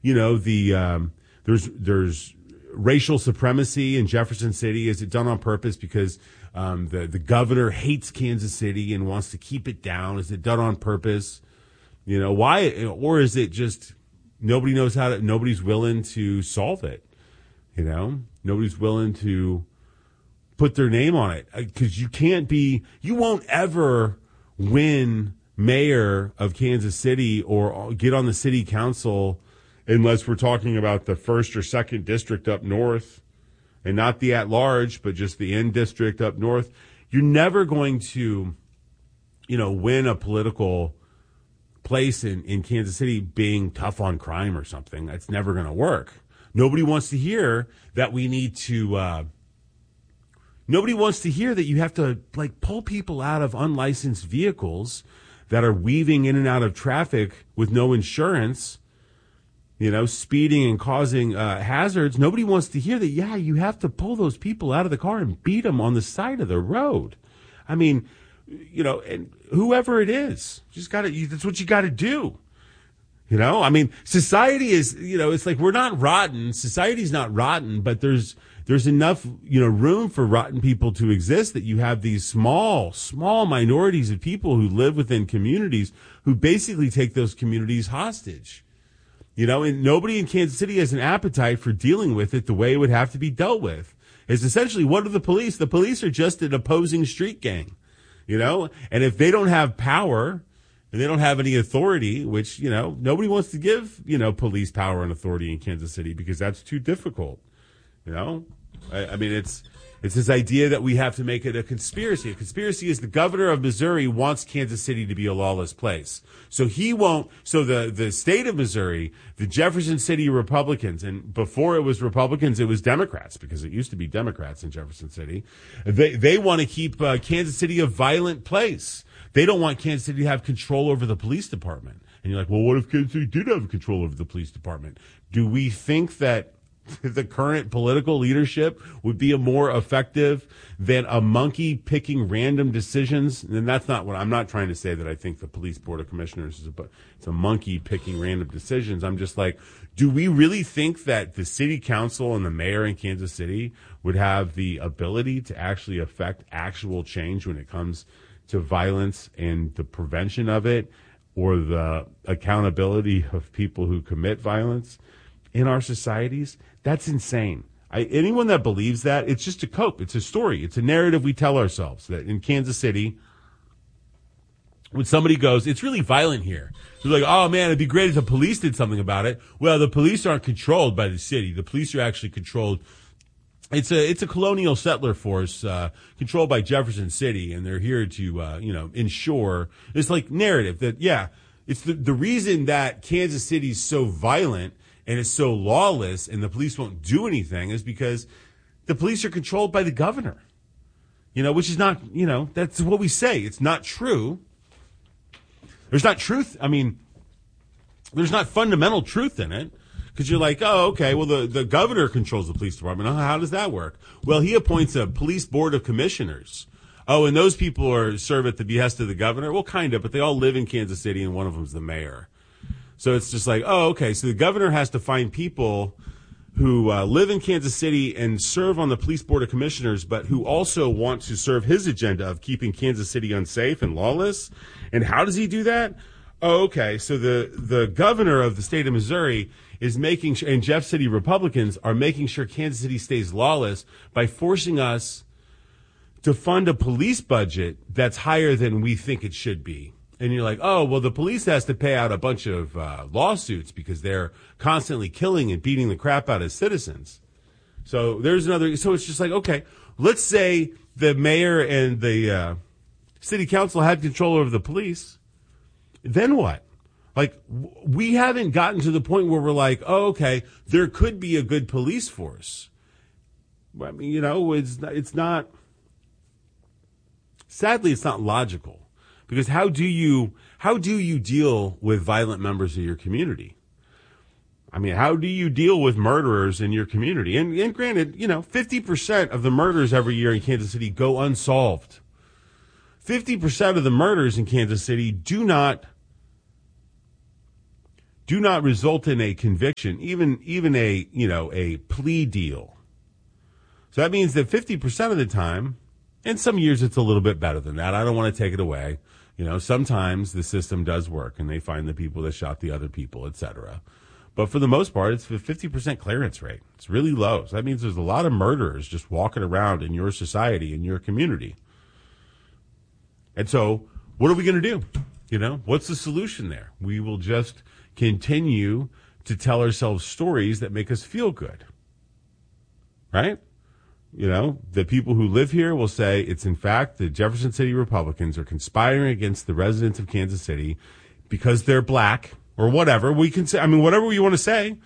there's racial supremacy in Jefferson City. Is it done on purpose because the governor hates Kansas City and wants to keep it down? Is it done on purpose? Why? Or is it just nobody's willing to solve it? Nobody's willing to put their name on it, because you won't ever win mayor of Kansas City or get on the city council unless we're talking about the first or second district up north, and not the at large, but just the end district up north. You're never going to, win a political place in Kansas City being tough on crime or something. That's never going to work. Nobody wants to hear that we need to, nobody wants to hear that you have to pull people out of unlicensed vehicles that are weaving in and out of traffic with no insurance, speeding and causing hazards. Nobody wants to hear that, you have to pull those people out of the car and beat them on the side of the road. I mean, and whoever it is, that's what you got to do. Society is, it's like we're not rotten. Society's not rotten, but there's enough, room for rotten people to exist that you have these small minorities of people who live within communities who basically take those communities hostage. And nobody in Kansas City has an appetite for dealing with it the way it would have to be dealt with. It's essentially, what are the police? The police are just an opposing street gang, and if they don't have power and they don't have any authority, which, nobody wants to give, police power and authority in Kansas City because that's too difficult. It's this idea that we have to make it a conspiracy. A conspiracy is the governor of Missouri wants Kansas City to be a lawless place. So the state of Missouri, the Jefferson City Republicans, and before it was Republicans, it was Democrats, because it used to be Democrats in Jefferson City. They want to keep Kansas City a violent place. They don't want Kansas City to have control over the police department. And you're like, well, what if Kansas City did have control over the police department? Do we think that the current political leadership would be more effective than a monkey picking random decisions? And that's not what I'm not trying to say, that I think the police board of commissioners it's a monkey picking random decisions. I'm just like, do we really think that the city council and the mayor in Kansas City would have the ability to actually affect actual change when it comes to violence and the prevention of it, or the accountability of people who commit violence in our societies? That's insane. Anyone that believes that, it's just a cope. It's a story. It's a narrative we tell ourselves that in Kansas City, when somebody goes, it's really violent here, they're like, oh man, it'd be great if the police did something about it. Well, the police aren't controlled by the city. The police are actually controlled. It's a colonial settler force controlled by Jefferson City, and they're here to ensure this narrative that it's the reason that Kansas City is so violent and it's so lawless and the police won't do anything is because the police are controlled by the governor, which is not, that's what we say. It's not true. There's not truth. I mean, there's not fundamental truth in it, because you're like, oh, okay, well, the governor controls the police department. How does that work? Well, he appoints a police board of commissioners. Oh, and those people serve at the behest of the governor? Well, kind of, but they all live in Kansas City, and one of them's the mayor. So it's just like, oh, okay, so the governor has to find people who live in Kansas City and serve on the police board of commissioners, but who also want to serve his agenda of keeping Kansas City unsafe and lawless. And how does he do that? Oh, okay, so the governor of the state of Missouri is making sure, and Jeff City Republicans are making sure Kansas City stays lawless by forcing us to fund a police budget that's higher than we think it should be. And you're like, oh, well, the police has to pay out a bunch of lawsuits because they're constantly killing and beating the crap out of citizens. So there's another. So it's just like, okay, let's say the mayor and the city council had control over the police. Then what? We haven't gotten to the point where we're like, oh, okay, there could be a good police force. I mean, it's not. Sadly, it's not logical. Because how do you deal with violent members of your community? I mean, how do you deal with murderers in your community? And granted, 50% of the murders every year in Kansas City go unsolved. 50% of the murders in Kansas City do not do not result in a conviction, even a, a plea deal. So that means that 50% of the time, and some years it's a little bit better than that. I don't want to take it away. Sometimes the system does work and they find the people that shot the other people, etc. But for the most part, it's a 50% clearance rate. It's really low. So that means there's a lot of murderers just walking around in your society, in your community. And so what are we going to do? What's the solution there? We will just continue to tell ourselves stories that make us feel good. Right? The people who live here will say it's in fact the Jefferson City Republicans are conspiring against the residents of Kansas City because they're black or whatever. We can say, whatever you want to say.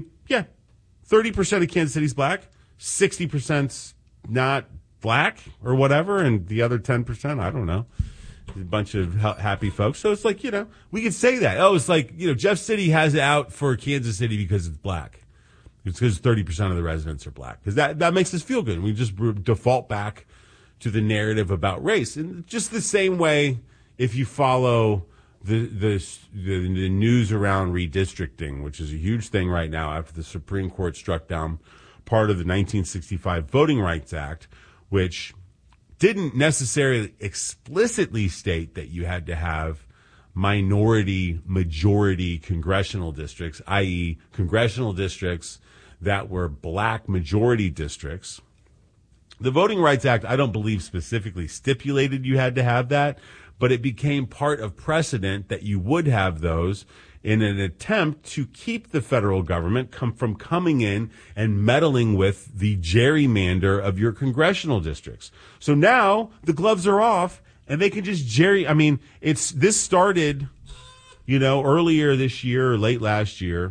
30% of Kansas City's black, 60%'s not black or whatever, and the other 10%, I don't know. A bunch of happy folks. So it's like, we could say that. Oh, it's like, Jeff City has it out for Kansas City because it's black. It's because 30% of the residents are black. Because that makes us feel good. We just default back to the narrative about race. And just the same way, if you follow the news around redistricting, which is a huge thing right now after the Supreme Court struck down part of the 1965 Voting Rights Act, which didn't necessarily explicitly state that you had to have minority majority congressional districts, i.e. congressional districts that were black majority districts. The Voting Rights Act, I don't believe specifically stipulated you had to have that, but it became part of precedent that you would have those in an attempt to keep the federal government from coming in and meddling with the gerrymander of your congressional districts. So now the gloves are off and they can just this started, earlier this year or late last year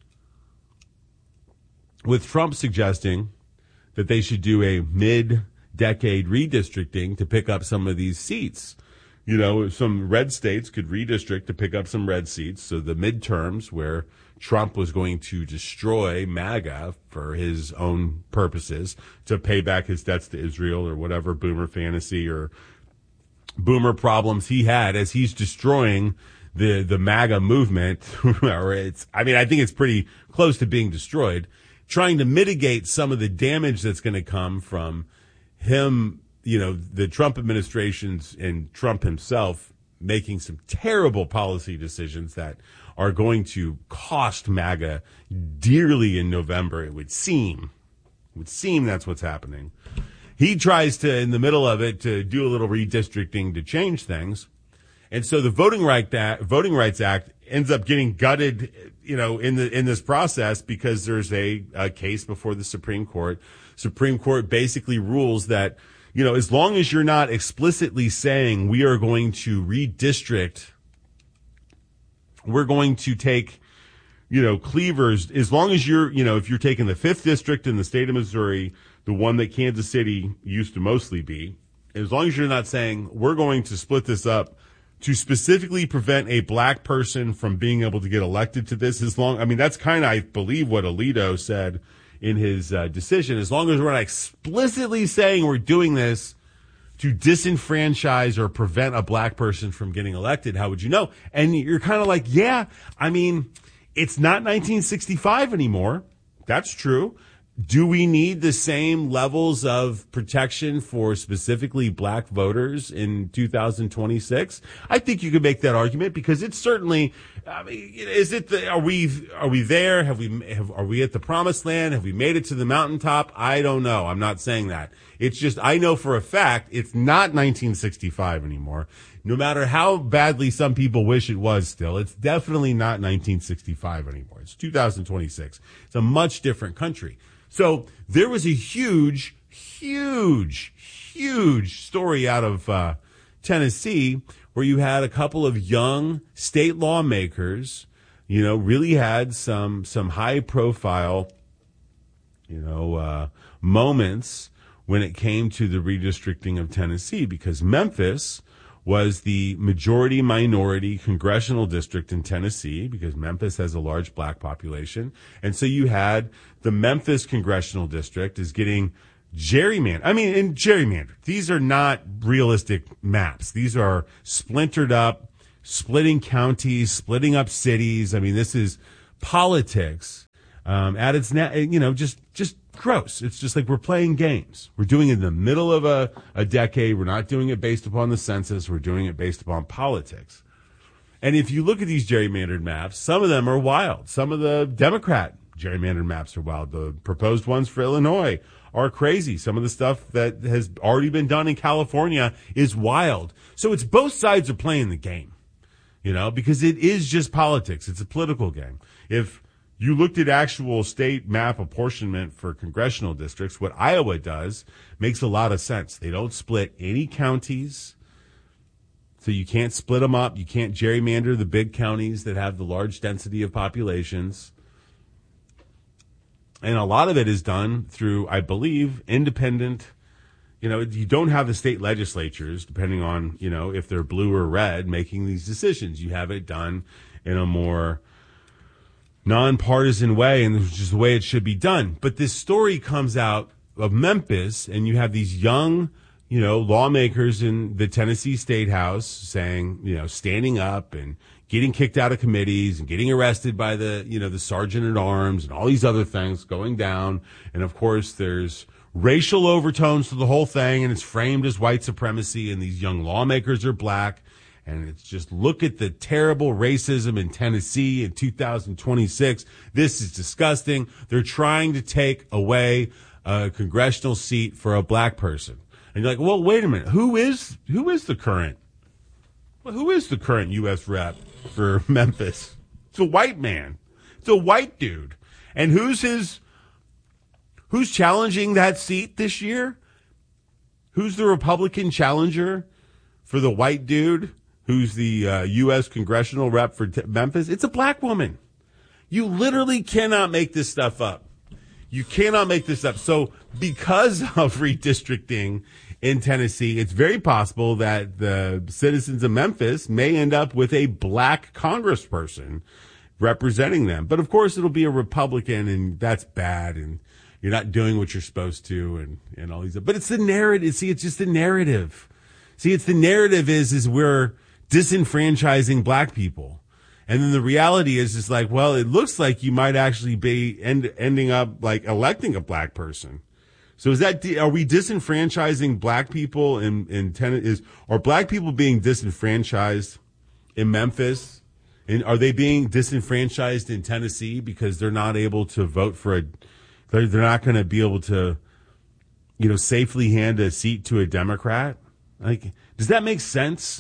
with Trump suggesting that they should do a mid-decade redistricting to pick up some of these seats. Some red states could redistrict to pick up some red seats. So the midterms where Trump was going to destroy MAGA for his own purposes to pay back his debts to Israel or whatever boomer fantasy or boomer problems he had as he's destroying the MAGA movement. I think it's pretty close to being destroyed, trying to mitigate some of the damage that's going to come from him, the Trump administrations and Trump himself making some terrible policy decisions that are going to cost MAGA dearly in November. It would seem that's what's happening. He tries to, in the middle of it, to do a little redistricting to change things. And so the Voting Rights Act ends up getting gutted, in this process because there's a case before the Supreme Court. Supreme Court basically rules that, as long as you're not explicitly saying we are going to redistrict, we're going to take, cleavers, as long as you're, if you're taking the 5th district in the state of Missouri, the one that Kansas City used to mostly be, as long as you're not saying we're going to split this up to specifically prevent a black person from being able to get elected to this, that's kind of, I believe, what Alito said in his decision. As long as we're not explicitly saying we're doing this to disenfranchise or prevent a black person from getting elected, how would you know? And you're kind of like, it's not 1965 anymore. That's true. Do we need the same levels of protection for specifically black voters in 2026? I think you could make that argument because it's certainly, are we there? Are we at the promised land? Have we made it to the mountaintop? I don't know. I'm not saying that. It's just, I know for a fact it's not 1965 anymore. No matter how badly some people wish it was still, it's definitely not 1965 anymore. It's 2026. It's a much different country. So there was a huge story out of Tennessee where you had a couple of young state lawmakers, really had some high profile, moments when it came to the redistricting of Tennessee, because Memphis was the majority minority congressional district in Tennessee, because Memphis has a large black population. And so you had the Memphis congressional district is getting gerrymandered. These are not realistic maps. These are splintered up splitting counties, splitting up cities. I mean, this is politics at its just gross. It's just like we're playing games. We're doing it in the middle of a decade. We're not doing it based upon the census. We're doing it based upon politics. And if you look at these gerrymandered maps, some of them are wild. Some of the Democrat gerrymandered maps are wild. The proposed ones for Illinois are crazy. Some of the stuff that has already been done in California is wild. So it's both sides are playing the game, because it is just politics. It's a political game. If you looked at actual state map apportionment for congressional districts, what Iowa does makes a lot of sense. They don't split any counties. So you can't split them up. You can't gerrymander the big counties that have the large density of populations. And a lot of it is done through, I believe, independent. You don't have the state legislatures, depending on, if they're blue or red, making these decisions. You have it done in a more nonpartisan way, and which is the way it should be done. But this story comes out of Memphis, and you have these young lawmakers in the Tennessee State House saying, standing up and getting kicked out of committees and getting arrested by the sergeant at arms and all these other things going down. And of course, there's racial overtones to the whole thing, and it's framed as white supremacy, and these young lawmakers are black. And it's just, look at the terrible racism in Tennessee in 2026. This is disgusting. They're trying to take away a congressional seat for a black person. And you're like, well, wait a minute. Who is the current U.S. rep for Memphis? It's a white man. It's a white dude. And who's challenging that seat this year? Who's the Republican challenger for the white dude who's the U.S. congressional rep for Memphis? It's a black woman. You literally cannot make this stuff up. You cannot make this up. So because of redistricting in Tennessee, it's very possible that the citizens of Memphis may end up with a black congressperson representing them. But of course, it'll be a Republican, and that's bad, and you're not doing what you're supposed to, and all these. But it's the narrative. See, it's just the narrative. See, it's the narrative is we're disenfranchising black people. And then the reality is like, well, it looks like you might actually be ending up like electing a black person. So are we disenfranchising black people in Tennessee? Are black people being disenfranchised in Memphis? And are they being disenfranchised in Tennessee because they're not able to vote they're not going to be able to, safely hand a seat to a Democrat? Like, does that make sense?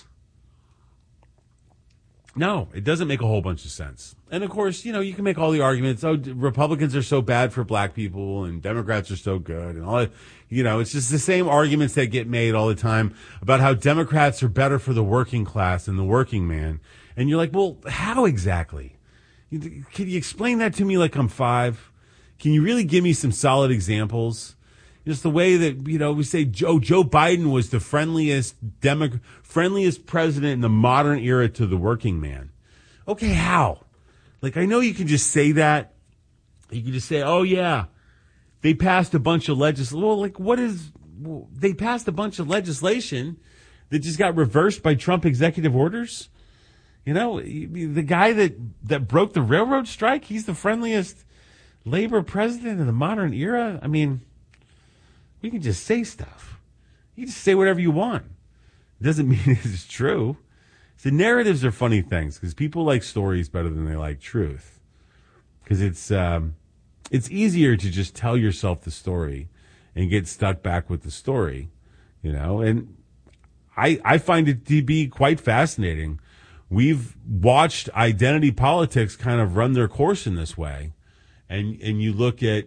No, it doesn't make a whole bunch of sense. And of course, you can make all the arguments. Oh, Republicans are so bad for black people and Democrats are so good and all that. It's just the same arguments that get made all the time about how Democrats are better for the working class and the working man. And you're like, well, how exactly? Can you explain that to me like I'm 5? Can you really give me some solid examples? Just the way that, we say Joe Biden was the friendliest president in the modern era to the working man. Okay, how? Like, I know you can just say that. You can just say, oh, yeah, they passed a bunch of legislation. Well, like, they passed a bunch of legislation that just got reversed by Trump executive orders? The guy that broke the railroad strike, he's the friendliest labor president in the modern era? I mean, you can just say stuff. You can just say whatever you want. It doesn't mean it's true. The narratives are funny things because people like stories better than they like truth. Because it's easier to just tell yourself the story and get stuck back with the story, And I find it to be quite fascinating. We've watched identity politics kind of run their course in this way. And you look at,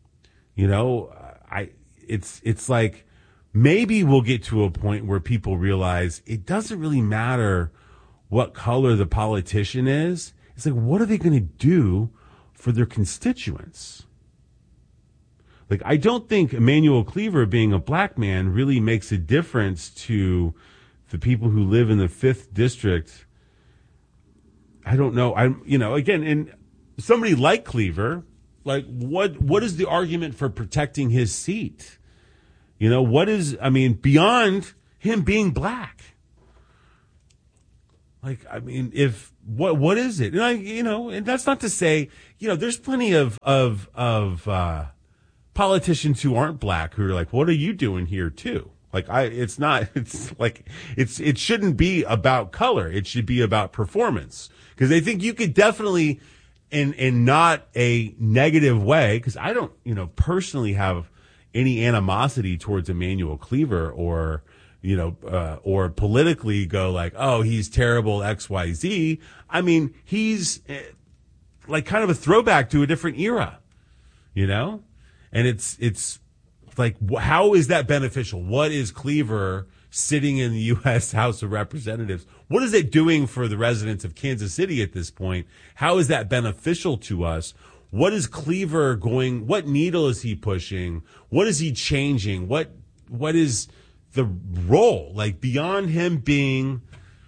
it's like maybe we'll get to a point where people realize it doesn't really matter what color the politician is. It's like, what are they going to do for their constituents? Like, I don't think Emanuel Cleaver being a black man really makes a difference to the people who live in the 5th district. I don't know. Again, and somebody like Cleaver, like what is the argument for protecting his seat? Beyond him being black. Like, I mean, what is it? And that's not to say, there's plenty of politicians who aren't black who are like, what are you doing here too? Like, it shouldn't be about color. It should be about performance. Because I think you could definitely, in not a negative way, because I don't, personally have any animosity towards Emmanuel Cleaver or politically go like, oh, he's terrible, XYZ. I mean, he's like kind of a throwback to a different era, and it's like, how is that beneficial? What is Cleaver sitting in the U.S. House of Representatives? What is it doing for the residents of Kansas City at this point? How is that beneficial to us? What is Cleaver what needle is he pushing? What is he changing? What is the role, like, beyond him being,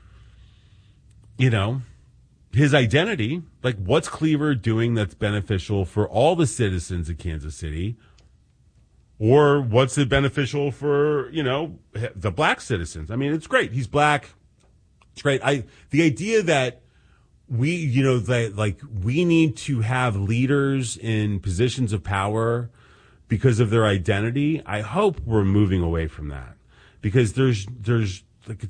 his identity? Like, what's Cleaver doing that's beneficial for all the citizens of Kansas City? Or what's it beneficial for, the black citizens? I mean, it's great. He's black. It's great. The idea that we need to have leaders in positions of power because of their identity, I hope we're moving away from that. Because there's like,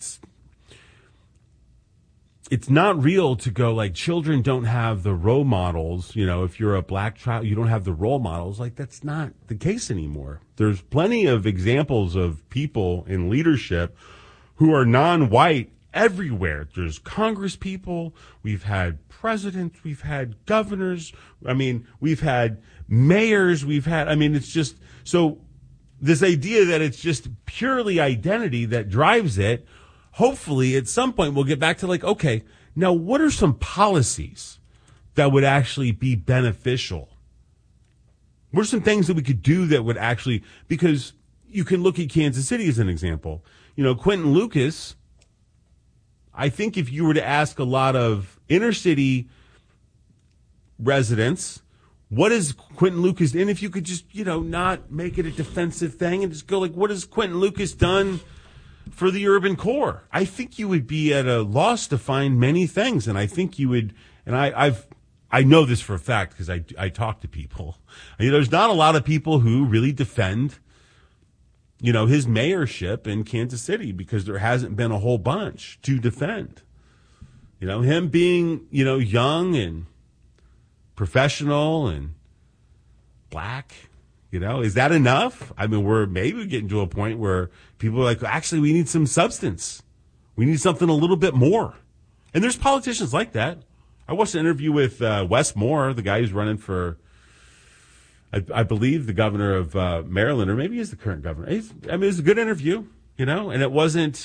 it's not real to go like, children don't have the role models. If you're a black child, you don't have the role models. Like, that's not the case anymore. There's plenty of examples of people in leadership who are non-white everywhere. There's Congress people. We've had presidents. We've had governors. I mean, we've had mayors. It's just so. This idea that it's just purely identity that drives it, hopefully at some point we'll get back to like, okay, now what are some policies that would actually be beneficial? What are some things that we could do that would actually, because you can look at Kansas City as an example. Quentin Lucas, I think if you were to ask a lot of inner city residents, what is Quentin Lucas? And if you could just, not make it a defensive thing and just go like, what has Quentin Lucas done for the urban core? I think you would be at a loss to find many things. And I think you would, and I know this for a fact because I talk to people. There's not a lot of people who really defend, his mayorship in Kansas City because there hasn't been a whole bunch to defend. Him being, young and professional and black, is that enough? I mean, we're maybe getting to a point where people are like, actually, we need some substance. We need something a little bit more. And there's politicians like that. I watched an interview with Wes Moore, the guy who's running for, I believe, the governor of Maryland, or maybe he's the current governor. It was a good interview, and it wasn't,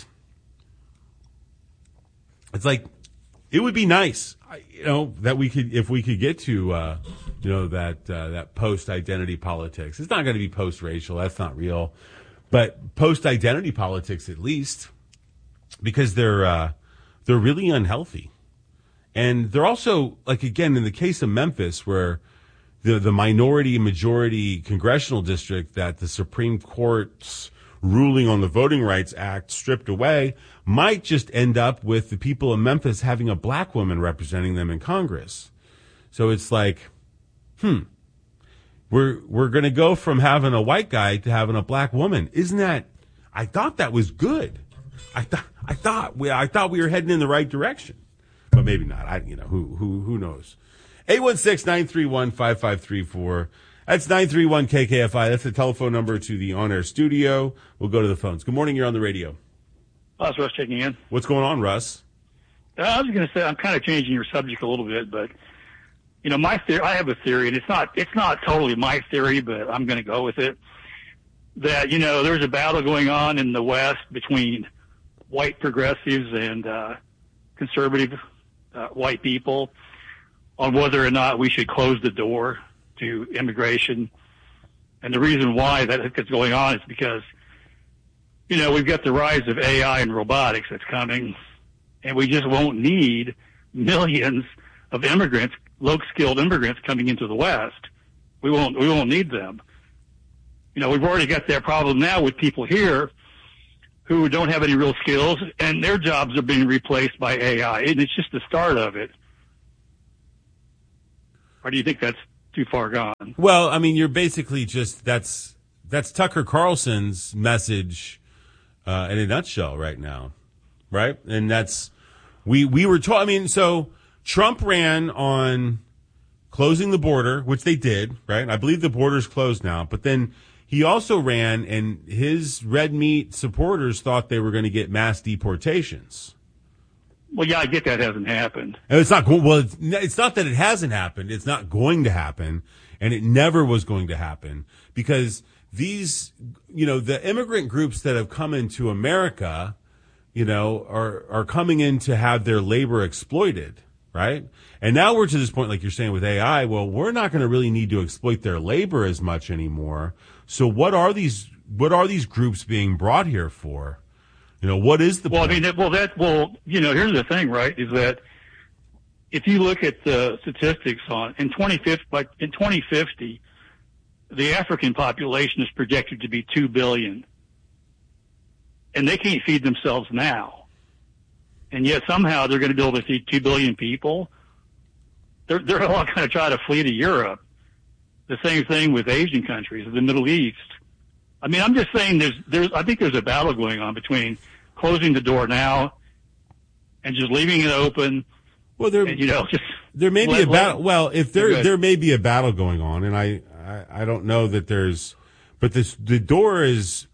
it's like, it would be nice, that we could, if we could get to, that post-identity politics. It's not going to be post-racial. That's not real. But post-identity politics, at least, because they're really unhealthy. And they're also, like, again, in the case of Memphis, where the minority majority congressional district that the Supreme Court's ruling on the Voting Rights Act stripped away might just end up with the people of Memphis having a black woman representing them in Congress. So it's like, we're going to go from having a white guy to having a black woman. Isn't that, I thought that was good. I thought we were heading in the right direction, but maybe not. Who knows? 816-931-5534. That's 931-KKFI. That's the telephone number to the on-air studio. We'll go to the phones. Good morning. You're on the radio. Oh, it's Russ checking in. What's going on, Russ? I was going to say, I'm kind of changing your subject a little bit, but, my theory, I have a theory, and it's not totally my theory, but I'm going to go with it, that, there's a battle going on in the West between white progressives and conservative white people on whether or not we should close the door to immigration. And the reason why that is going on is because, we've got the rise of AI and robotics that's coming, and we just won't need millions of immigrants, low-skilled immigrants coming into the West. We won't need them. We've already got that problem now with people here who don't have any real skills, and their jobs are being replaced by AI. And it's just the start of it. Or do you think that's too far gone? Well, I mean, you're basically just that's Tucker Carlson's message in a nutshell right now, right? And that's we were told. I mean, so Trump ran on closing the border, which they did, right? I believe the border's closed now, but then he also ran, and his red meat supporters thought they were going to get mass deportations. Well, yeah, I get that hasn't happened. And it's not well. It's not that it hasn't happened. It's not going to happen, and it never was going to happen because these, the immigrant groups that have come into America, are coming in to have their labor exploited, right? And now we're to this point, like you're saying with AI. Well, we're not going to really need to exploit their labor as much anymore. So what are these groups being brought here for? What is the point? I mean, here's the thing, right, is that if you look at the statistics in 2050, the African population is projected to be 2 billion. And they can't feed themselves now. And yet somehow they're going to be able to feed 2 billion people. They're all going to try to flee to Europe. The same thing with Asian countries, the Middle East. I mean, I'm just saying I think there's a battle going on between closing the door now and just leaving it open. Well, there may be a battle. Well, if there may be a battle going on, and I don't know that but the door is,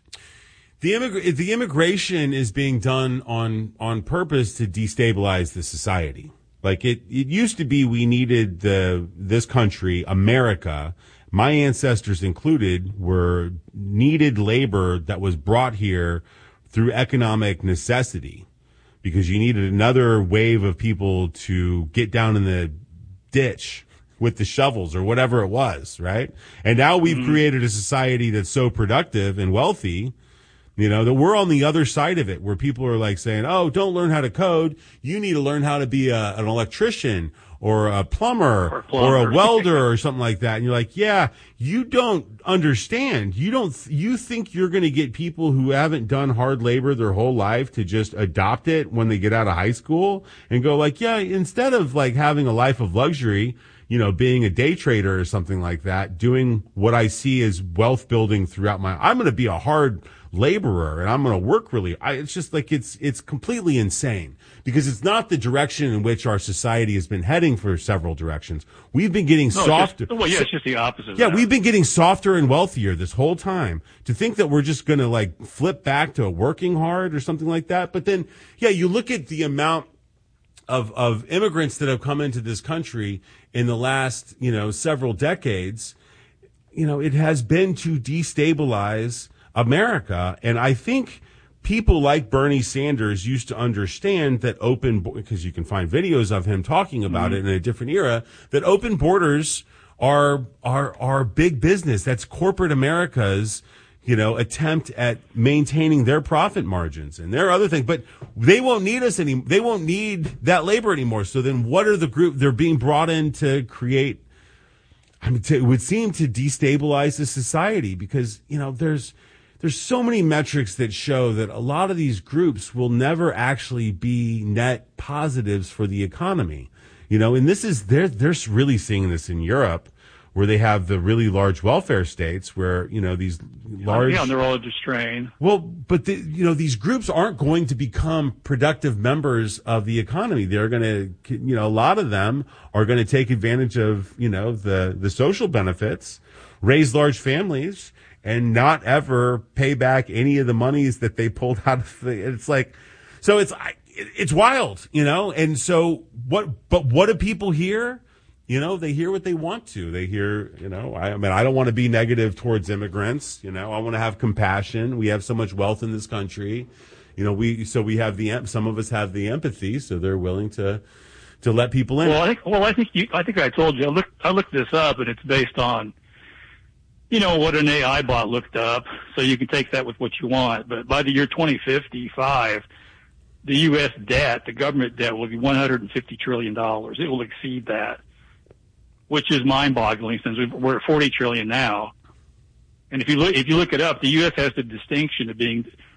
the immigration is being done on purpose to destabilize the society. Like it used to be, we needed this country, America, my ancestors included, needed labor that was brought here through economic necessity, because you needed another wave of people to get down in the ditch with the shovels or whatever it was, right? And now we've created a society that's so productive and wealthy, that we're on the other side of it, where people are like saying, oh, don't learn how to code. You need to learn how to be an electrician or a plumber or a welder or something like that. And you're like, yeah, you don't understand. You think you're going to get people who haven't done hard labor their whole life to just adopt it when they get out of high school and go like, yeah, instead of like having a life of luxury, being a day trader or something like that, doing what I see as wealth building throughout I'm going to be a hard laborer and I'm going to work really. It's just like, it's completely insane, because it's not the direction in which our society has been heading for several directions. We've been getting softer. It's just the opposite. Yeah, we've been getting softer and wealthier this whole time. To think that we're just going to like flip back to working hard or something like that. But then, yeah, you look at the amount of immigrants that have come into this country in the last, several decades. It has been to destabilize America. And I think people like Bernie Sanders used to understand that because you can find videos of him talking about it in a different era, that open borders are big business. That's corporate America's, attempt at maintaining their profit margins and their other things. But they won't need us they won't need that labor anymore. So then what are the group they're being brought in to create? It would seem to destabilize the society, because, there's so many metrics that show that a lot of these groups will never actually be net positives for the economy. And they're really seeing this in Europe, where they have the really large welfare states where, these large. Yeah, and they're all under strain. Well, but these groups aren't going to become productive members of the economy. They're going to, a lot of them are going to take advantage of, the social benefits, raise large families, and not ever pay back any of the monies that they pulled out of it's like, so it's wild, and so what do people hear? They hear what they want to. They hear, I don't want to be negative towards immigrants. I want to have compassion. We have so much wealth in this country. We have some of us have the empathy, so they're willing to let people in. I think I told you, I looked this up, and it's based on, what an AI bot looked up, so you can take that with what you want. But by the year 2055, the U.S. debt, the government debt, will be $150 trillion. It will exceed that, which is mind-boggling, since we're at $40 trillion now. And if you look it up, the U.S. has the distinction of being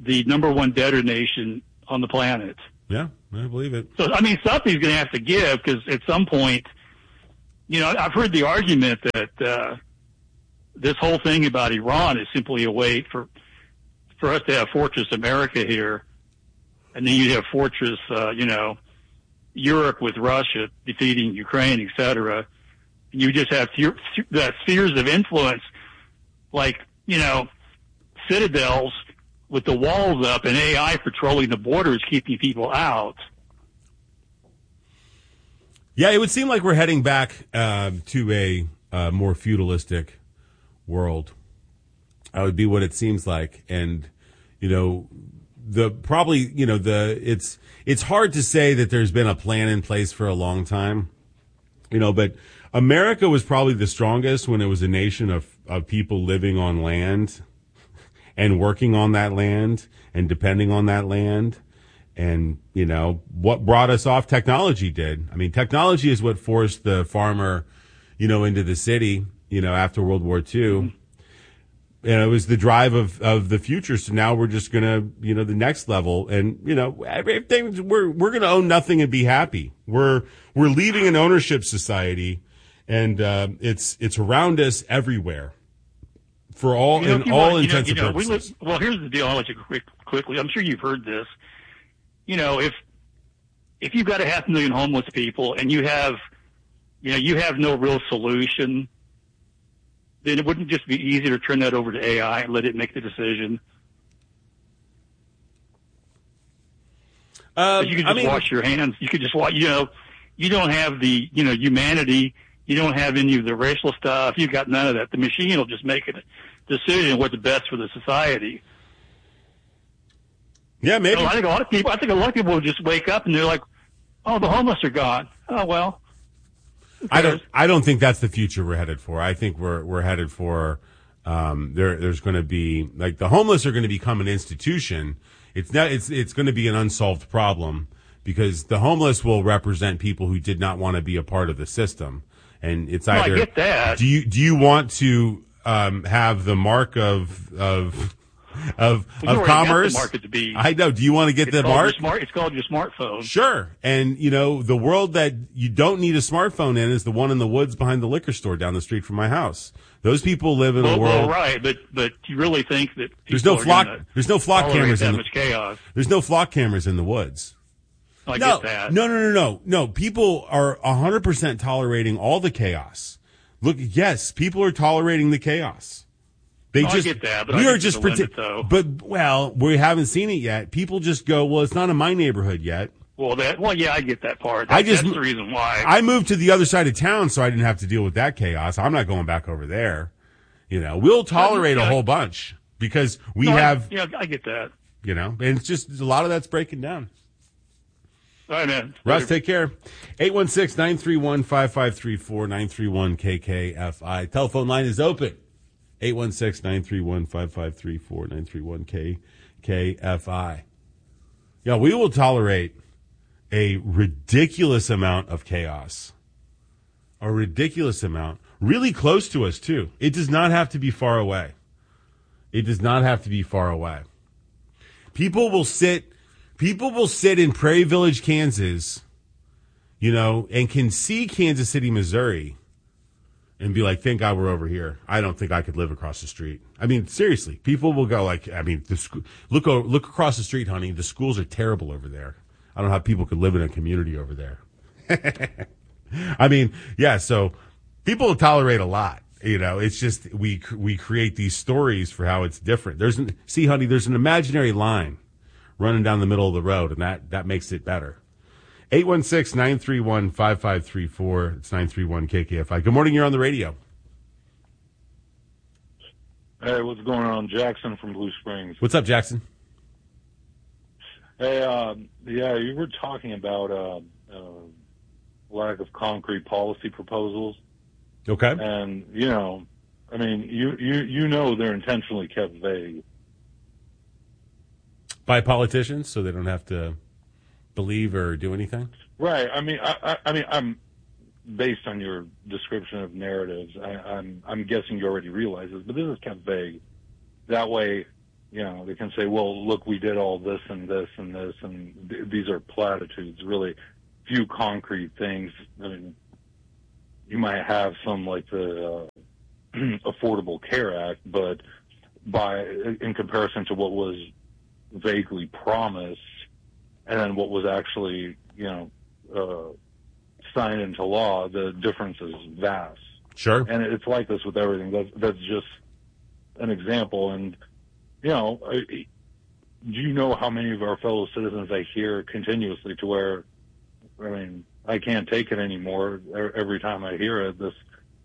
the number one debtor nation on the planet. Yeah, I believe it. So, I mean, something's going to have to give, because at some point, I've heard the argument that this whole thing about Iran is simply a way for us to have Fortress America here, and then you'd have Fortress, Europe with Russia defeating Ukraine, etc. You just have the spheres of influence, like, citadels with the walls up and AI patrolling the borders, keeping people out. Yeah, it would seem like we're heading back to a more feudalistic world. That would be what it seems like. And, it's hard to say that there's been a plan in place for a long time, but America was probably the strongest when it was a nation of people living on land and working on that land and depending on that land. And, what brought us off, technology did. I mean, technology is what forced the farmer, into the city, after World War II. And it was the drive of the future. So now we're just going to, the next level. And, everything, we're going to own nothing and be happy. We're leaving an ownership society, and it's around us everywhere for all intents and purposes. Well, here's the deal. I'll let you quickly. I'm sure you've heard this. If you've got 500,000 homeless people and you have no real solution, then it wouldn't just be easy to turn that over to AI and let it make the decision. You could just wash your hands. You could just watch. You don't have the humanity. You don't have any of the racial stuff. You've got none of that. The machine will just make a decision what's best for the society. Yeah, maybe. I think a lot of people will just wake up and they're like, "Oh, the homeless are gone. Oh well." I don't think that's the future we're headed for. I think we're headed for there's going to be, like, the homeless are going to become an institution. It's going to be an unsolved problem, because the homeless will represent people who did not want to be a part of the system. And it's either, I get that. Do you want to have the mark of commerce? The market to be. I know. Do you want to get the mark? It's called your smartphone. Sure. And, the world that you don't need a smartphone in is the one in the woods behind the liquor store down the street from my house. Those people live in a world. Well, right. But you really think that there's no flock cameras that much chaos? There's no flock cameras in the woods. I get that. No. People are 100% tolerating all the chaos. Look, yes, people are tolerating the chaos. I get that, but we are just pretending. But we haven't seen it yet. People just go, well, it's not in my neighborhood yet. Yeah, I get that part. That's the reason why I moved to the other side of town, so I didn't have to deal with that chaos. I'm not going back over there. We'll tolerate a whole bunch because I get that. And it's just a lot of that's breaking down. All right, man. Russ, take care. 816-931-5534, 931-KKFI. Telephone line is open. 816-931-5534, 931-KKFI. Yeah, we will tolerate a ridiculous amount of chaos. A ridiculous amount. Really close to us, too. It does not have to be far away. People will sit in Prairie Village, Kansas, and can see Kansas City, Missouri, and be like, thank God we're over here. I don't think I could live across the street. I mean, seriously, people will go like, look across the street, honey. The schools are terrible over there. I don't know how people could live in a community over there. I mean, yeah, so people will tolerate a lot. It's just we create these stories for how it's different. There's an imaginary line running down the middle of the road, and that makes it better. 816-931-5534. It's 931-KKFI. Good morning. You're on the radio. Hey, what's going on? Jackson from Blue Springs. What's up, Jackson? Hey, you were talking about lack of concrete policy proposals. Okay. And, they're intentionally kept vague. By politicians, so they don't have to believe or do anything? Right. I'm based on your description of narratives. I'm guessing you already realize this, but this is kept vague. That way, they can say, well, look, we did all this and this and this, and these are platitudes, really few concrete things. I mean, you might have some like the Affordable Care Act, but in comparison to what was vaguely promised and then what was actually, signed into law, the difference is vast. Sure. And it's like this with everything. That's just an example. And, do you know how many of our fellow citizens I hear continuously to where, I can't take it anymore every time I hear it, this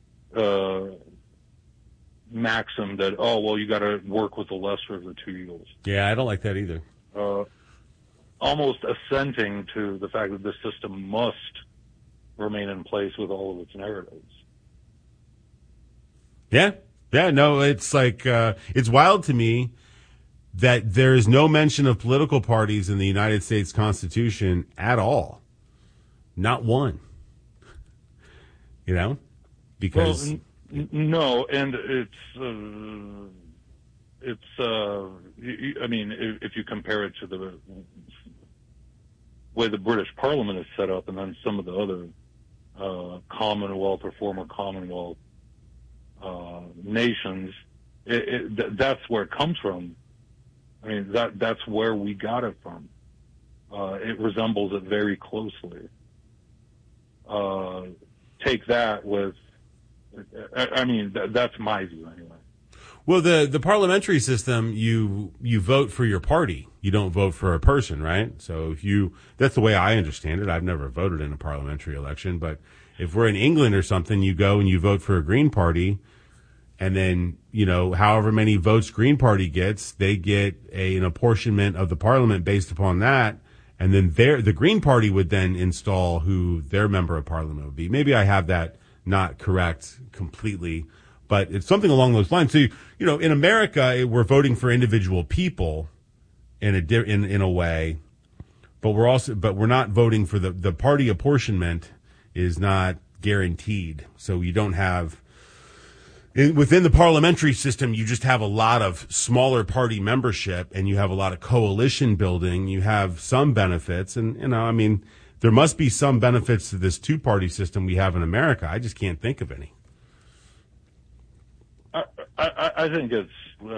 maxim that, you got to work with the lesser of the two evils. Yeah, I don't like that either. Almost assenting to the fact that this system must remain in place with all of its narratives. Yeah. Yeah, no, it's like, it's wild to me that there is no mention of political parties in the United States Constitution at all. Not one. Because... Well, no, and if you compare it to the way the British Parliament is set up and then some of the other Commonwealth or former Commonwealth nations, that's where it comes from. That's where we got it from. It resembles it very closely. Take that with, that's my view anyway. Well, the parliamentary system, you vote for your party. You don't vote for a person, right? So that's the way I understand it. I've never voted in a parliamentary election, but if we're in England or something, you go and you vote for a Green Party, and then, however many votes Green Party gets, they get an apportionment of the parliament based upon that. And then the Green Party would then install who their member of parliament would be. Maybe I have that not correct completely, but it's something along those lines. So, in America, we're voting for individual people in a way, but we're not voting for the party apportionment is not guaranteed. So you don't have, within the parliamentary system, you just have a lot of smaller party membership and you have a lot of coalition building. You have some benefits and, there must be some benefits to this two-party system we have in America. I just can't think of any. I think it's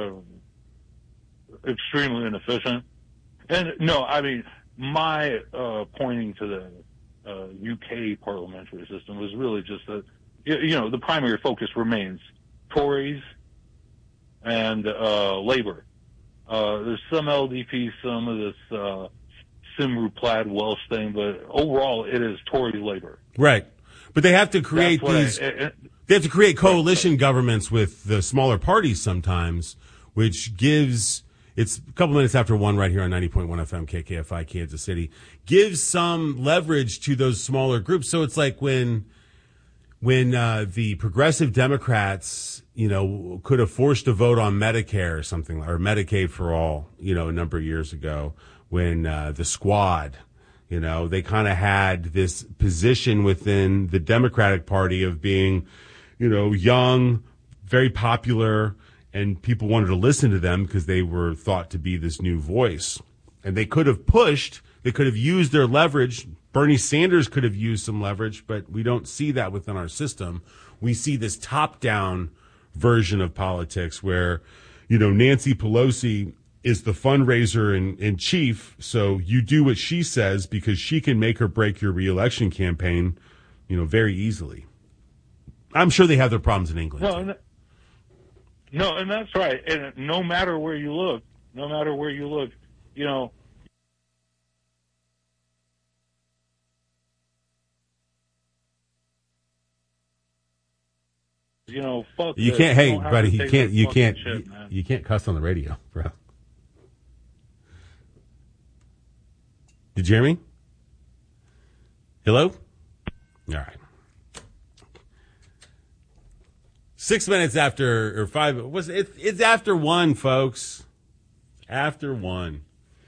extremely inefficient. And no, my pointing to the UK parliamentary system was really just that, the primary focus remains Tories and Labour. There's some LDP, some of this Cymru Plaid Welsh thing, but overall it is Tory Labor. Right. But they have to create they have to create coalition governments with the smaller parties sometimes, which gives, it's a couple minutes after 1 right here on 90.1 FM KKFI Kansas City, gives some leverage to those smaller groups. So it's like when the progressive Democrats, could have forced a vote on Medicare or something, or Medicaid for all, a number of years ago, when the Squad, they kind of had this position within the Democratic Party of being, young, very popular, and people wanted to listen to them because they were thought to be this new voice. And they could have used their leverage. Bernie Sanders could have used some leverage, but we don't see that within our system. We see this top-down version of politics where, Nancy Pelosi is the fundraiser in chief, so you do what she says because she can make or break your reelection campaign, very easily. I'm sure they have their problems in England. No, and that's right. And no matter where you look, fuck. You can't. Hey, buddy, you can't cuss on the radio, bro. Did you hear me? Hello? All right. 6 minutes after, or 5, it's after 1, folks. After 1.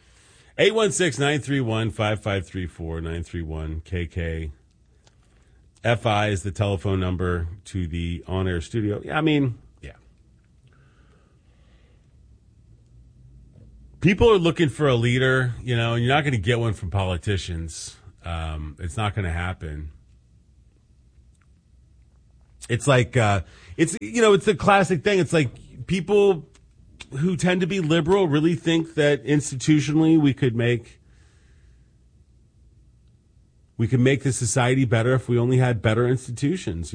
816-931-5534, 931-KK. FI is the telephone number to the on-air studio. Yeah. People are looking for a leader, and you're not going to get one from politicians. It's not going to happen. It's like, it's the classic thing. It's like people who tend to be liberal really think that institutionally we could make the society better if we only had better institutions,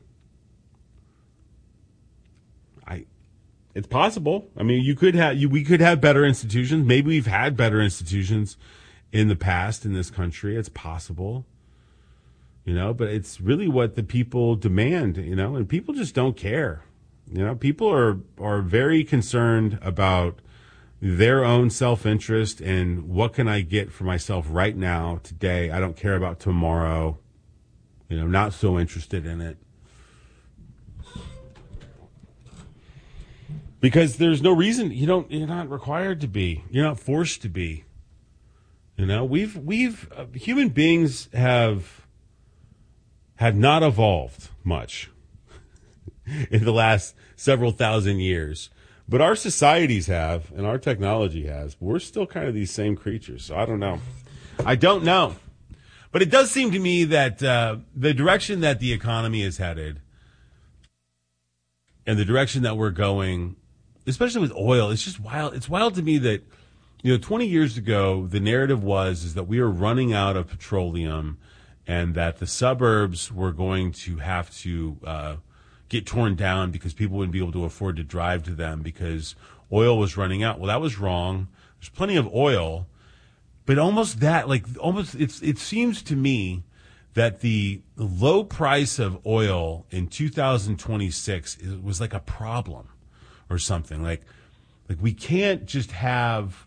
It's possible. I mean, we could have better institutions. Maybe we've had better institutions in the past in this country. It's possible, but it's really what the people demand, and people just don't care. People are very concerned about their own self-interest and what can I get for myself right now, today. I don't care about tomorrow, not so interested in it. Because there's no reason you're not required to be. You're not forced to be. We've human beings have not evolved much in the last several thousand years, but our societies have, and our technology has. We're still kind of these same creatures. So I don't know. But it does seem to me that the direction that the economy is headed, and the direction that we're going, especially with oil, it's just wild. It's wild to me that, 20 years ago, the narrative is that we were running out of petroleum and that the suburbs were going to have to get torn down because people wouldn't be able to afford to drive to them because oil was running out. Well, that was wrong. There's plenty of oil, but it seems to me that the low price of oil in 2026 was like a problem. Or something like we can't just have.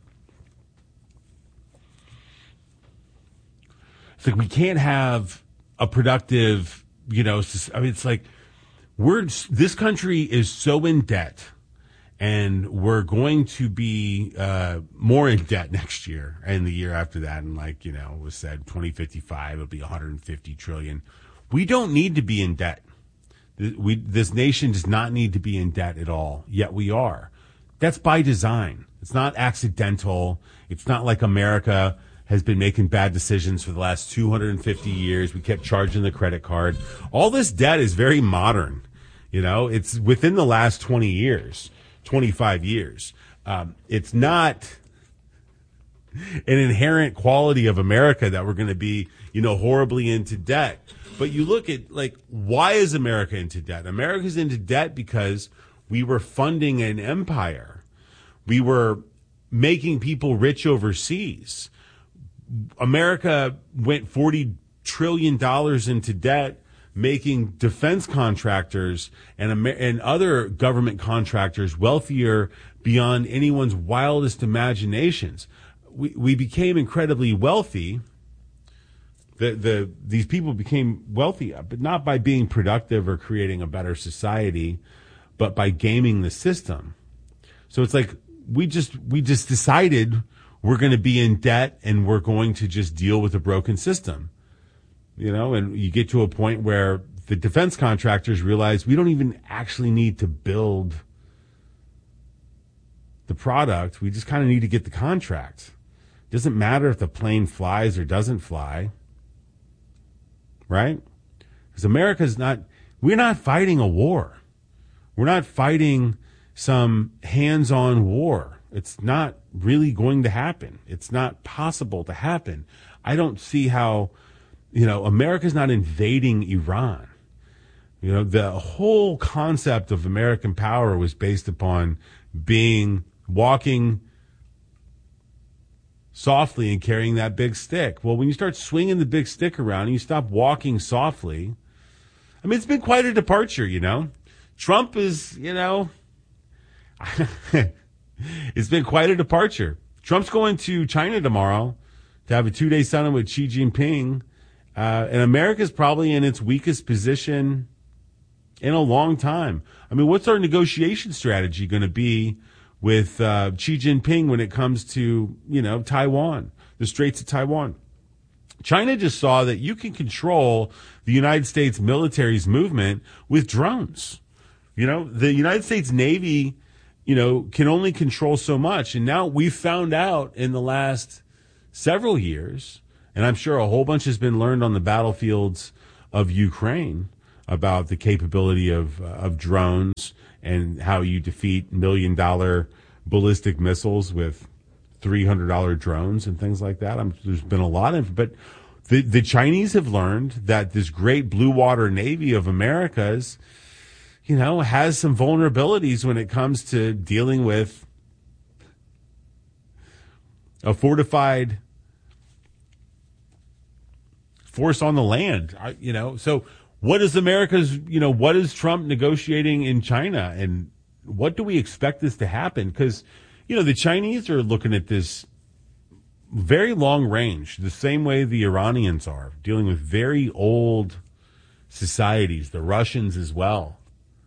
It's like we can't have a productive, it's like this country is so in debt, and we're going to be more in debt next year and the year after that, and it was said 2055 it'll be 150 trillion. We don't need to be in debt. This nation does not need to be in debt at all, yet we are. That's by design. It's not accidental. It's not like America has been making bad decisions for the last 250 years. We kept charging the credit card. All this debt is very modern. It's within the last 20 years, 25 years. It's not an inherent quality of America that we're going to be, horribly into debt. But you look at, why is America into debt? America's into debt because we were funding an empire. We were making people rich overseas. America went $40 trillion into debt, making defense contractors and other government contractors wealthier beyond anyone's wildest imaginations. We became incredibly wealthy. These people became wealthy, but not by being productive or creating a better society, but by gaming the system. So it's like we just decided we're going to be in debt and we're going to just deal with a broken system. And you get to a point where the defense contractors realize we don't even actually need to build the product. We just kind of need to get the contract. It doesn't matter if the plane flies or doesn't fly. Right? Because we're not fighting a war. We're not fighting some hands-on war. It's not really going to happen. It's not possible to happen. I don't see how, America's not invading Iran. The whole concept of American power was based upon walking softly and carrying that big stick. Well, when you start swinging the big stick around and you stop walking softly, it's been quite a departure, Trump is, it's been quite a departure. Trump's going to China tomorrow to have a 2-day summit with Xi Jinping, and America's probably in its weakest position in a long time. What's our negotiation strategy going to be with Xi Jinping when it comes to, Taiwan, the Straits of Taiwan? China just saw that you can control the United States military's movement with drones. The United States Navy can only control so much. And now we've found out in the last several years, and I'm sure a whole bunch has been learned on the battlefields of Ukraine about the capability of drones and how you defeat $1 million ballistic missiles with $300 drones and things like that. There's been a lot of, but the Chinese have learned that this great blue water navy of America's, has some vulnerabilities when it comes to dealing with a fortified force on the land. So what is what is Trump negotiating in China, and what do we expect this to happen? Because, the Chinese are looking at this very long range, the same way the Iranians are, dealing with very old societies, the Russians as well.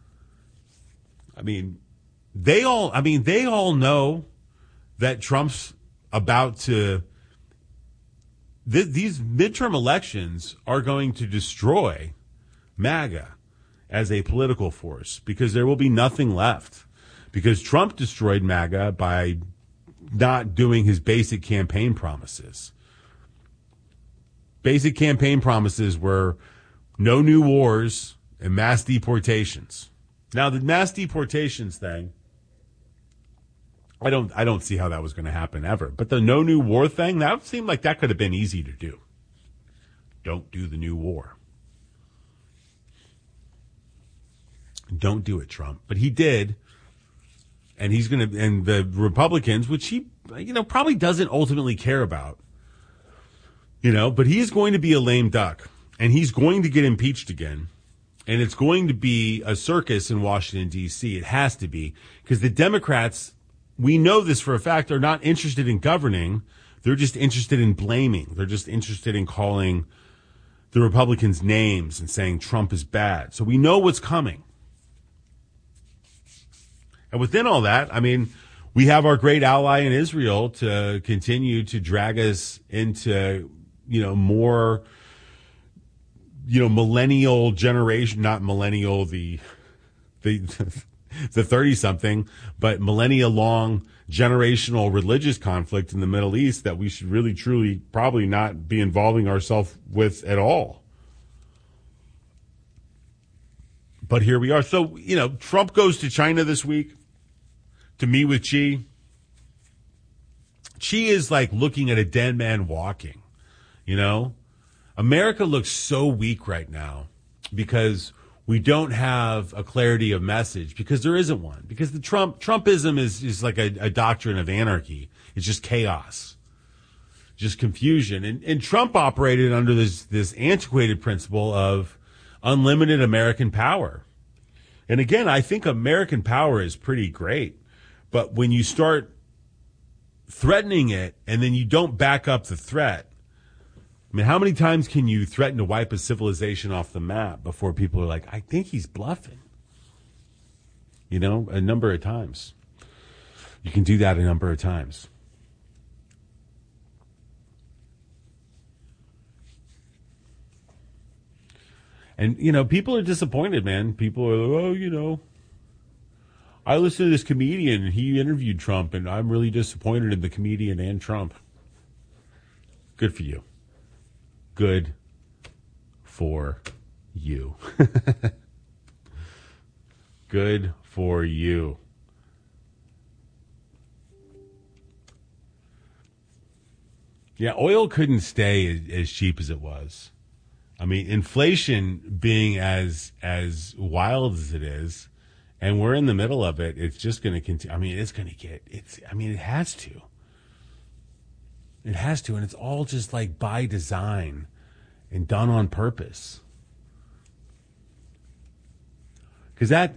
They all know that Trump's about to, these midterm elections are going to destroy MAGA as a political force, because there will be nothing left, because Trump destroyed MAGA by not doing his basic campaign promises. Basic campaign promises were no new wars and mass deportations. Now, the mass deportations thing, I don't see how that was going to happen ever. But the no new war thing, that seemed like that could have been easy to do. Don't do the new war. Don't do it, Trump. But he did. And he's going to, and the Republicans, which he, probably doesn't ultimately care about, but he's going to be a lame duck, and he's going to get impeached again. And it's going to be a circus in Washington, D.C. It has to be, because the Democrats, we know this for a fact, are not interested in governing. They're just interested in blaming. They're just interested in calling the Republicans names and saying Trump is bad. So we know what's coming. And within all that, we have our great ally in Israel to continue to drag us into, more, millennial generation, not millennial, the 30-something, but millennia-long generational religious conflict in the Middle East that we should really, truly, probably not be involving ourselves with at all. But here we are. So, Trump goes to China this week to meet with Xi. Xi is like looking at a dead man walking, America looks so weak right now because we don't have a clarity of message, because there isn't one. Because the Trumpism is like a doctrine of anarchy. It's just chaos, just confusion. And Trump operated under this antiquated principle of unlimited American power. And again, I think American power is pretty great. But when you start threatening it and then you don't back up the threat, how many times can you threaten to wipe a civilization off the map before people are like, I think he's bluffing? A number of times. You can do that a number of times. And, people are disappointed, man. People are like, I listened to this comedian and he interviewed Trump, and I'm really disappointed in the comedian and Trump. Good for you. Good for you. Good for you. Yeah, oil couldn't stay as cheap as it was. Inflation being as wild as it is, and we're in the middle of it, it's just going to continue. It has to. It has to, and it's all just like by design and done on purpose. Because that,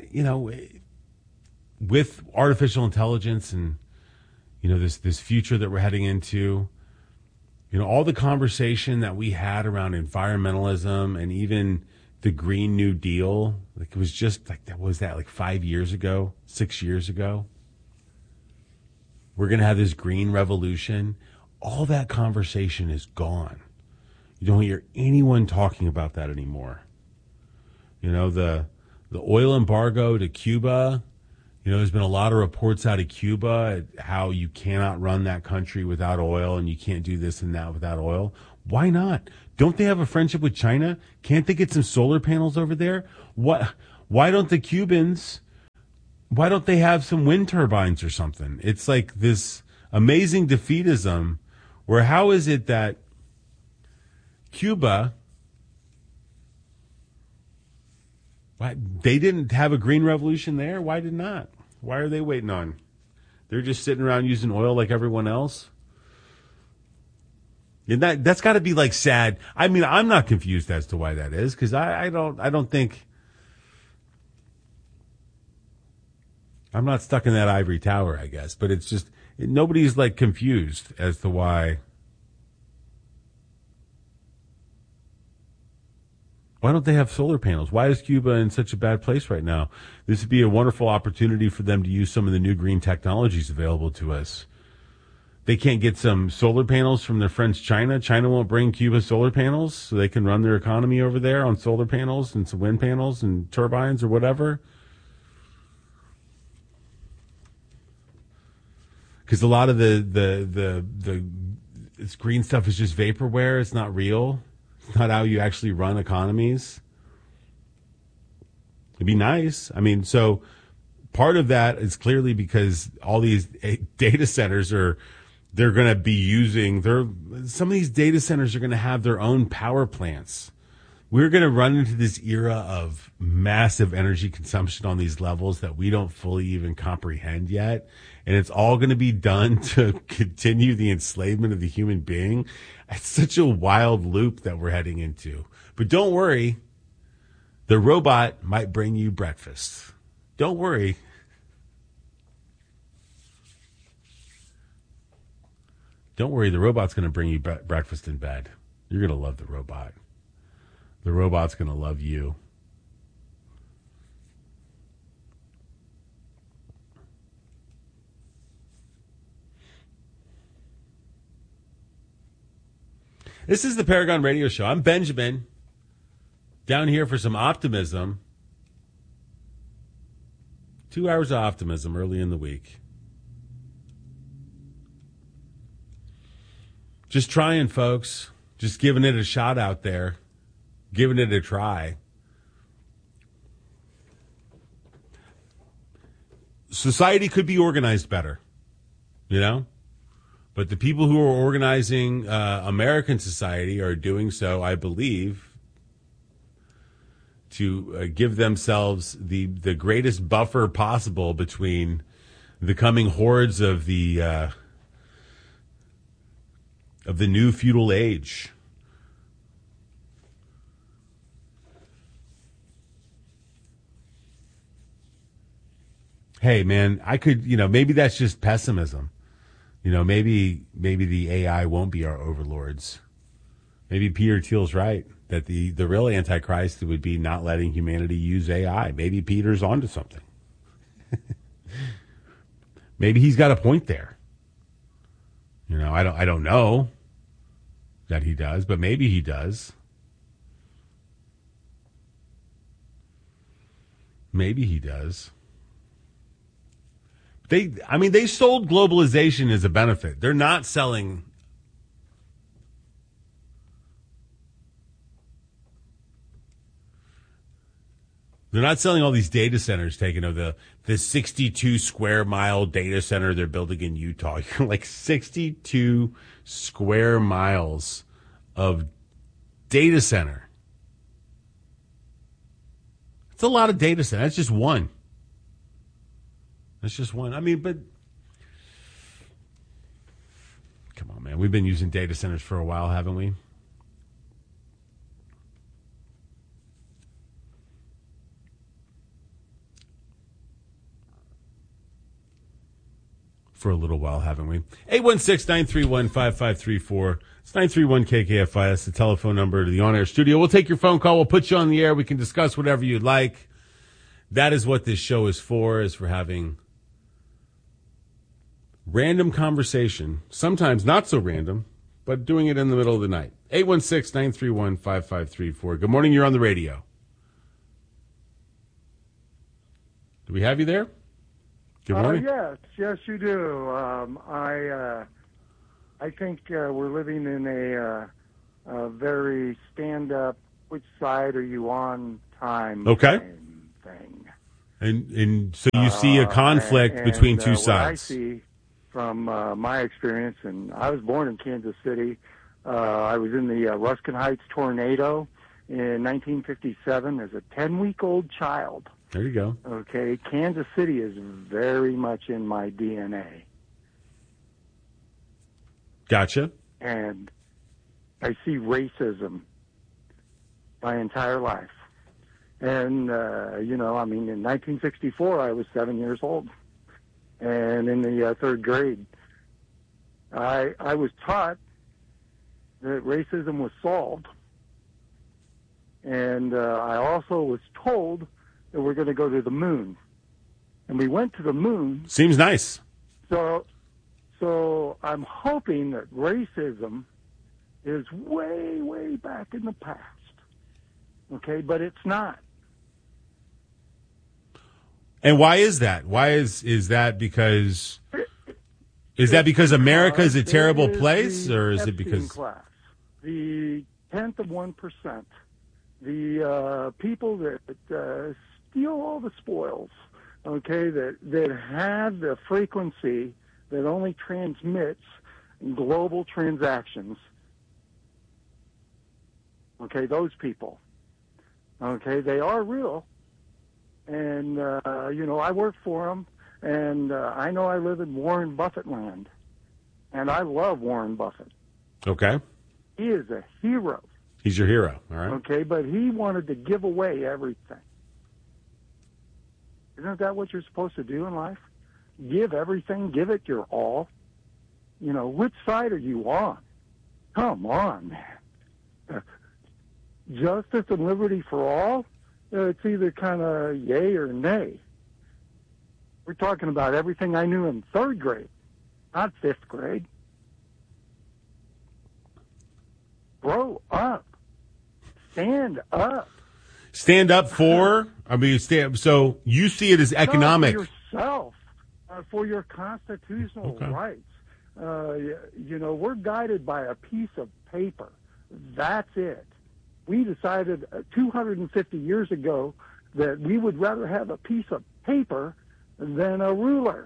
with artificial intelligence and, this future that we're heading into, all the conversation that we had around environmentalism and even the Green New Deal, it was just like, was that like 5 years ago, 6 years ago? We're going to have this green revolution. All that conversation is gone. You don't hear anyone talking about that anymore. The oil embargo to Cuba, There's been a lot of reports out of Cuba at how you cannot run that country without oil and you can't do this and that without oil. Why not? Don't they have a friendship with China? Can't they get some solar panels over there? Why don't the Cubans, why don't they have some wind turbines or something? It's like this amazing defeatism where how is it that Cuba, they didn't have a green revolution there? Why did not? Why are they waiting on? They're just sitting around using oil like everyone else? And that's got to be like sad. I mean, I'm not confused as to why that is because I don't think I'm not stuck in that ivory tower, I guess. But it's just nobody's like confused as to why. Why don't they have solar panels? Why is Cuba in such a bad place right now? This would be a wonderful opportunity for them to use some of the new green technologies available to us. They can't get some solar panels from their friends China. China won't bring Cuba solar panels so they can run their economy over there on solar panels and some wind panels and turbines or whatever. Because a lot of the this green stuff is just vaporware. It's not real. It's not how you actually run economies. It'd be nice. I mean, so part of that is clearly because all these data centers they're going to be using, some of these data centers are going to have their own power plants. We're going to run into this era of massive energy consumption on these levels that we don't fully even comprehend yet. And it's all going to be done to continue the enslavement of the human being. It's such a wild loop that we're heading into. But don't worry, the robot might bring you breakfast. Don't worry. Don't worry, the robot's going to bring you breakfast in bed. You're going to love the robot. The robot's going to love you. This is the Paragon Radio Show. I'm Benjamin, down here for some optimism. 2 hours of optimism early in the week. Just trying, folks. Just giving it a shot out there. Giving it a try. Society could be organized better, But the people who are organizing American society are doing so, I believe, to give themselves the greatest buffer possible between the coming hordes of the new feudal age. Hey, man, I could, maybe that's just pessimism. Maybe the AI won't be our overlords. Maybe Peter Thiel's right, that the real Antichrist would be not letting humanity use AI. Maybe Peter's onto something. Maybe he's got a point there. I don't know that he does, but maybe he does. Maybe he does. They sold globalization as a benefit. They're not selling. They're not selling all these data centers taken of the 62 square mile data center they're building in Utah. You're like 62 square miles of data center. It's a lot of data center. That's just one. That's just one. But come on, man. We've been using data centers for a while, haven't we? For a little while, haven't we? 816-931-5534. It's 931-KKFI. That's the telephone number to the on-air studio. We'll take your phone call. We'll put you on the air. We can discuss whatever you'd like. That is what this show is for having random conversation, sometimes not so random, but doing it in the middle of the night. 816-931-5534. Good morning, you're on the radio. Do we have you there? Good morning. Yes, you do. I think we're living in a very stand-up, which side are you on time thing. And so you see a conflict between two sides. What I see from my experience, and I was born in Kansas City. I was in the Ruskin Heights tornado in 1957 as a 10-week-old child. There you go. Okay, Kansas City is very much in my DNA. Gotcha. And I see racism my entire life. And, in 1964, I was 7 years old. And in the third grade, I was taught that racism was solved. And I also was told that we're going to go to the moon. And we went to the moon. Seems nice. So I'm hoping that racism is way, way back in the past. Okay, but it's not. And why is that? Why is that because America is a terrible place, or is it because class, the 10th of 1%, the people that steal all the spoils, okay, that have the frequency that only transmits global transactions, okay, those people, okay, they are real. And, I work for them, and I know I live in Warren Buffett land, and I love Warren Buffett. Okay. He is a hero. He's your hero, all right. Okay, but he wanted to give away everything. Isn't that what you're supposed to do in life? Give everything, give it your all. Which side are you on? Come on, man. Justice and liberty for all? It's either kind of yay or nay. We're talking about everything I knew in third grade, not fifth grade. Grow up. Stand up. Stand up for? So you see it as economic. For yourself, for your constitutional rights. We're guided by a piece of paper. That's it. We decided 250 years ago that we would rather have a piece of paper than a ruler.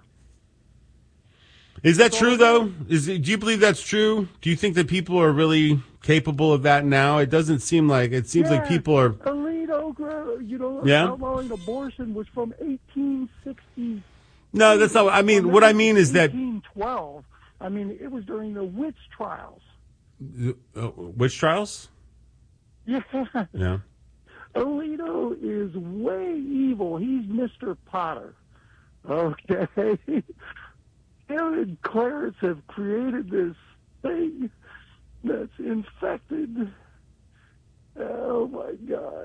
Is that true, though? Do you believe that's true? Do you think that people are really capable of that now? It doesn't seem like. It seems like people are. Alito, outlawing abortion was from 1860. No, that's not. I mean, what I mean is that 1812. I mean, it was during the witch trials. Witch trials? Yeah. Yeah. Alito is way evil. He's Mr. Potter. Okay. Him and Clarence have created this thing that's infected. Oh, my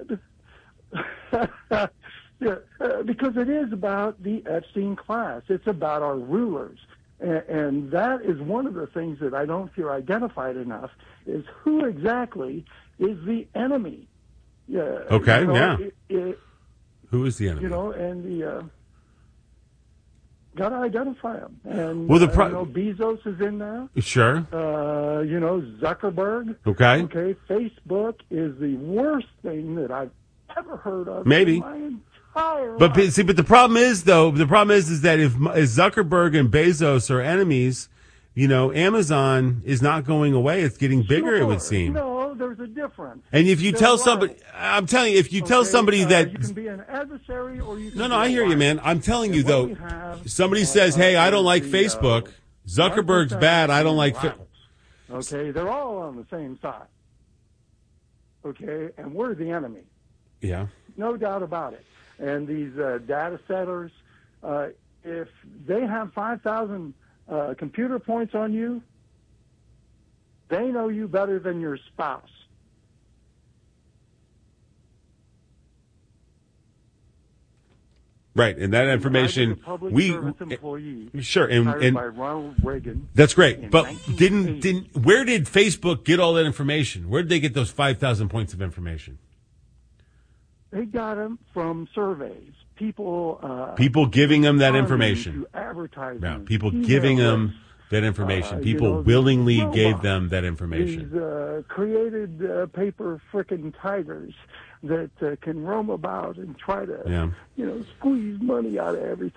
God. Because it is about the Epstein class. It's about our rulers. And that is one of the things that I don't feel identified enough, is who exactly is the enemy. Okay, who is the enemy? And got to identify them. And, Bezos is in there. Sure. Zuckerberg. Okay. Okay, Facebook is the worst thing that I've ever heard of. Maybe. In my entire but life. see, but the problem is that if Zuckerberg and Bezos are enemies, Amazon is not going away. It's getting bigger, it would seem. No, there's a difference. And if you tell somebody, I'm telling you, if you tell somebody that you can be an adversary, or you can No, I hear you, man. I'm telling you, though, somebody says, hey, I don't like Facebook. Zuckerberg's bad. I don't like Facebook. Okay, they're all on the same side. Okay, and we're the enemy. Yeah. No doubt about it. And these data setters, if they have 5,000 computer points on you, they know you better than your spouse. Right, and that information sure, and by Ronald Reagan. That's great, but where did Facebook get all that information? Where did they get those 5,000 points of information? They got them from surveys. People giving them that responding information. to advertisements, Yeah, people email giving them lists. that information. You People know, willingly these gave robots, them that information. These created paper frickin' tigers that can roam about and try to, Yeah. squeeze money out of everything.